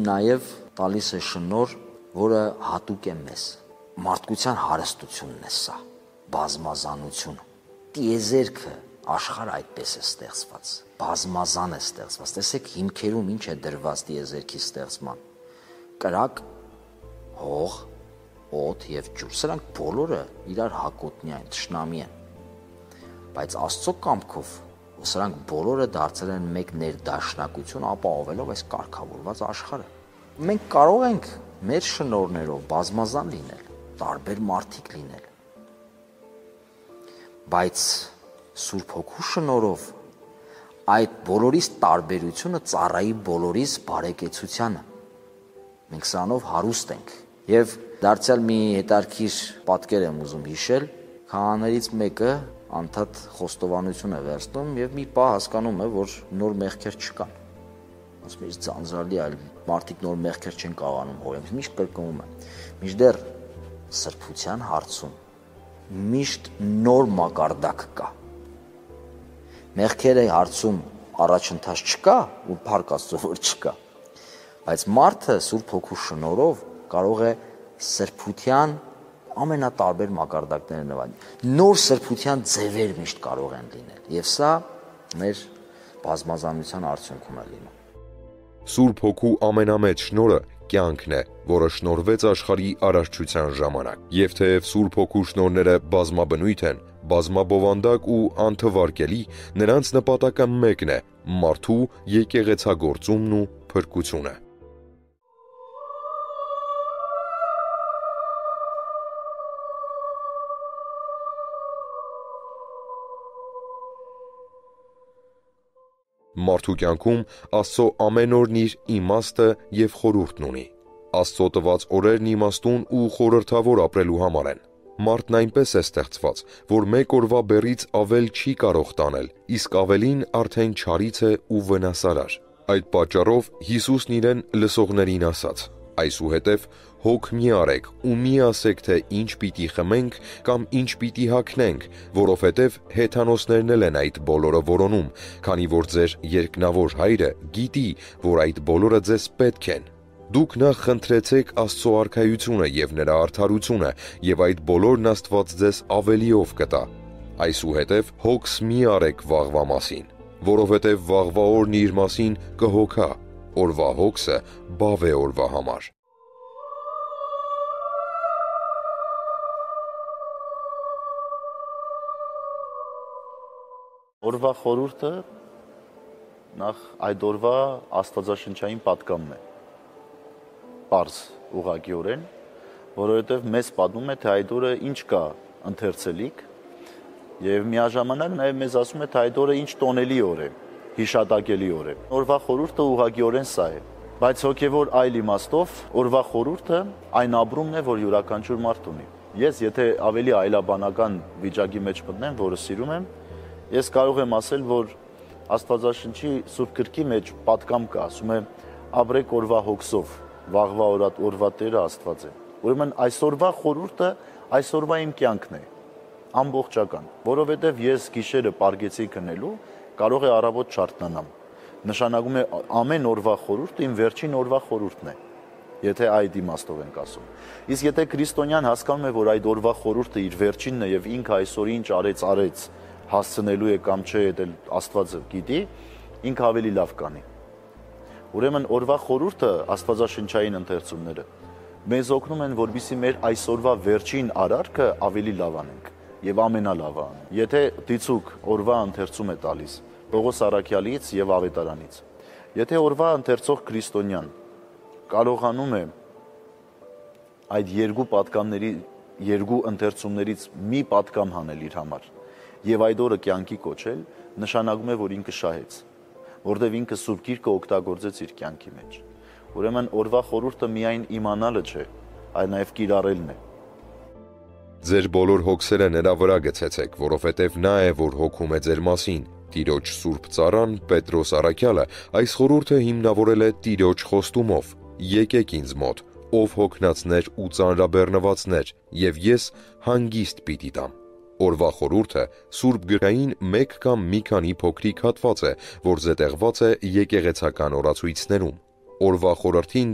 նաև տալիս է շնորհ, որը հատուկ է մեզ։ Մարդկության հարստությունն է սա, բազմազանությունը։ Տիեզերքը, աշխարհը այդպես է ստեղծված, բազմազան է ստեղծված։ Տեսեք հիմքերում ինչ է դրված տիեզերքի ստեղծման։ Կրակ, հող, օդ եւ ջուր, սրանք բոլորը իրար հակոտնյա են, թշնամի են։ Բայց Աստծո կամքով սրանք բոլորը դարձել են մեկ ներդաշնակություն, ապահովելով այս կարգավորված աշխարհը։ Մենք կարող ենք մեր շնորհներով բազմազան լինել, տարբեր մարդիկ լինել։ Բայց Սուրբ Հոգու շնորհով այդ բոլորիս տարբերությունը ծառայի բոլորիս բարեկեցությանը։ Մենք սրանով հարուստ ենք։ Եվ դարձյալ մի հետարքիր պատկեր եմ ուզում հիշել, քահանաներից մեկը անդադ խոստովանություն է վերցնում եւ մի պահ հասկանում է, որ նոր մեղքեր չկան։ Ասում է, ձանձրալի այլ մարդիկ նոր մեղքեր չեն կարողանում հորել, միշտ կրկնում է։ Միշտեռ սրբության հարցում միշտ նոր մակարդակ կա։ Մեղքերի հարցում առաջընթաց չկա ու փառք Աստծո որ չկա։ Բայց մարդը Սուրբ Հոգու շնորհով կարող է սրբության ամենատարբեր մակարդակները նվաճել։ Նոր սրբության ձևեր միշտ կարող են լինել, եւ սա մեր բազմազանության արդյունքում է լինում։ Սուրբ Հոգու ամենամեծ շնորհը կյանքն է, որը շնորհվեց աշխարհի արարչության ժամանակ։ Եվ թեև Սուրբ Հոգու շնորհները բազմաբնույթ են, բազմաբովանդակ ու անթվարկելի, նրանց նպատակը մեկն է՝ մարդու եկեղեցագործումն ու փրկությունը։ Մարդու կյանքում Աստծո ամեն օրն իր իմաստը եւ խորհուրդն ունի։ Աստծո տված օրերն իմաստուն ու խորհրդավոր ապրելու համար են։ Մարդն այնպես է ստեղծված, որ մեկ օրվա բեռից ավել չի կարող տանել, իսկ ավելին արդեն չարից է ու վնասարար։ Այդ պատճառով Հիսուսն իրեն լսողներին ասաց. «Այսուհետև հոգ մի արեք ու մի ասեք, թե ինչ պիտի խմենք կամ ինչ պիտի հագնենք, որովհետև հեթանոսներն էլ են այդ բոլորը որոնում, քանի որ ձեր երկնավոր Հայրը գիտի, որ այդ բոլորը ձեզ պետք են։ Դուք նախ խնդրեցեք Աստծո արքայությունը եւ նրա արդարությունը, եւ այդ բոլորն Աստված ձեզ ավելիով կտա։ Այսուհետև հոգս մի արեք վաղվա մասին, որովհետև վաղվա օրն իր մասին կհոգա, օրվա հոգսը բավ է օրվա համար»։ Օրվա խորհուրդը նախ այդ օրվա աստվածաշնչային պատգամն է։ Պարզ ուղղակիորեն, որովհետև մեզ պատմում է, թե այդ օրը ինչ կա ընթերցելիք, եւ միաժամանակ նաեւ մեզ ասում է, թե այդ օրը ինչ տոնելի օր է, հիշատակելի օր է։ Օրվա խորհուրդը ուղղակիորեն սա է, բայց հոգեվոր այլ իմաստով օրվա խորհուրդը այն ապրումն է, որ յուրաքանչյուր մարդ ունի։ Ես եթե ավելի այլաբանական վիճակի մեջ մտնեմ, որը սիրում եմ, ես կարող եմ ասել, որ Աստվածաշնչի Սուրբ Գրքի մեջ պատգամ կա, ասում է ապրեք օրվա հոգսով, վաղվա օրվա Տերը Աստված է։ Ուրեմն այսօրվա խորհուրդը այսօրվա իմ կյանքն է, ամբողջական, որովհետև ես գիշերը պարգեցի քնելու, կարող է առավոտ չարթնանամ։ Նշանակում է ամեն օրվա խորհուրդը իմ վերջին օրվա խորհուրդն է, եթե այդ իմաստով ենք ասում։ Իսկ եթե քրիստոնյան հասկանում է, որ այդ օրվա խորհուրդը իր վերջինն է եւ ինքը այսօր ինչ արեց, հասցնելու է կամ չէ, դա Աստվածը գիտի, ինքը ավելի լավ կանի։ Ուրեմն օրվա խորհուրդը աստվածաշնչային ընթերցումները մեզ օգնում են, որպեսզի մեր այսօրվա վերջին արարքը ավելի լավ անենք եւ ամենալավը անենք։ Եթե դիցուկ օրվա ընթերցում է տալիս Պողոս Առաքյալից եւ Ավետարանից, եթե օրվա ընթերցող քրիստոնյան կարողանում է այդ երկու պատգամների, երկու ընթերցումներից մի պատգամ հանել իր համար եւ այդ օրը կյանքի կոչել, նշանակում է, որ ինքը շահեց, որտեղ ինքը Սուրբ Գիրքը օգտագործեց իր կյանքի մեջ։ Ուրեմն օրվա խորհուրդը միայն իմանալը չէ, այլ նաեւ կիրառելն է։ Ձեր բոլոր հոգսերը նրա վրա գցեցեք, որովհետև նա է, որ հոգում է ձեր մասին։ Տիրոջ Սուրբ Ծառան Պետրոս Առաքյալը այս խորհուրդը հիմնավորել է Տիրոջ խոստումով. «Եկեք ինձ մոտ, ով հոգնածներ ու ծանրաբեռնվածներ, եւ ես հանգիստ պիտի տամ»։ Օրվա խորհուրդը Սուրբ Գրքային մեկ կամ մի քանի փոքրիկ հատված է, որ զետեղված է եկեղեցական օրացույցներում։ Օրվա խորհրդին